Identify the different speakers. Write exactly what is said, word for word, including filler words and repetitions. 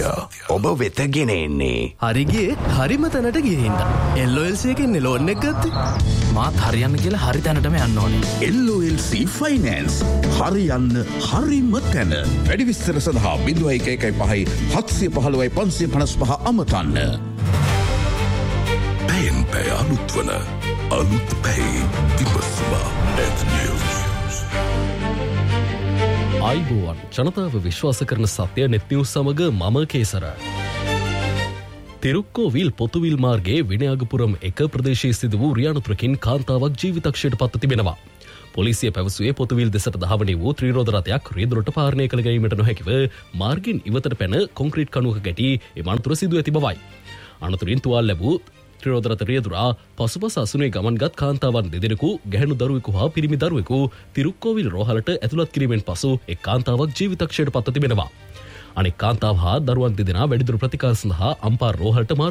Speaker 1: ඔබ වෙත ගෙන එන්නේ.
Speaker 2: හරිගේ හරිම තැනට ගිහින්ද. එල් ඔ එල් සී එකෙන් ලෝන් එක ගත්තේ.
Speaker 3: මාත් හරියන්න කියලා හරි තැනටම යන්න ඕනේ.
Speaker 4: එල් ඔ එල් සී ෆයිනෑන්ස් හරියන්න හරිම තැන. වැඩි විස්තර සඳහා බිංදුව එක එකයි පහයි හත්සිය පහළොවයි පන්සිය පනස් පහ අමතන්න.
Speaker 5: පැයෙන් පැය අලුත් වන අලුත් පැයි විමසුම ඇත් නිවස්.
Speaker 6: ආයිබෝවන් ජනතාව විශ්වාස කරන සත්‍ය නෙත් නිවුස් සමග මම කේසර. තිරුක්කෝවිල් පොතුවිල් මාර්ගයේ විනයාගපුරම් එක ප්‍රදේශයේ සිදු වූ රියානුතුරකින් කාන්තාවක් ජීවිතක්ෂයට පත්ව තිබෙනවා. පොලිසිය පැවසුවේ පොතුවිල් දෙසට දහවන වූ ත්‍රිරෝද රථයක් රියදුරට පාලනය කළ ගැනීමට නොහැකිව මාර්ගයෙන් ඉවතට පැන කොන්ක්‍රීට් කණුවක ගැටි එම අනතුර සිදුව ඇති බවයි. අනතුරින් තුවාල ලැබූ ත්‍රිරෝද රථ රියදුරා පසුපස අසුනේ ගමන්ගත් කාන්තාවන් දෙදෙනෙකු ගැහැණු දරුවෙකු හා පිරිමි දරුවෙකු තිරුක්කෝවිල් රෝහලට ඇතුළත් කිරීමෙන් පසු එක් කාන්තාවක් ජීවිතක්ෂයට පත්ව තිබෙනවා. අනෙක් කාන්තාව හා දරුවන් දෙදෙනා වැඩිදුර ප්‍රතිකාර සඳහා අම්පාර රෝහලට